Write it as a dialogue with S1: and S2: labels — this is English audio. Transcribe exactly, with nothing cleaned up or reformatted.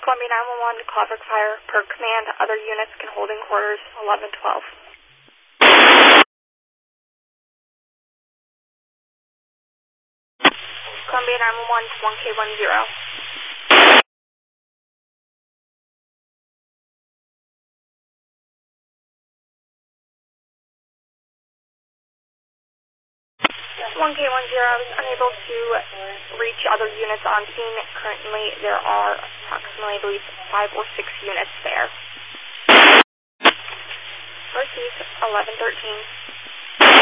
S1: Columbia nine one one, Clover Fire, per command, other units can hold in quarters eleven twelve. Columbia nine one one, one K one zero. one K one zero is unable to reach other units on scene. Currently, there are approximately, I believe, five or six units there. Received eleven thirteen.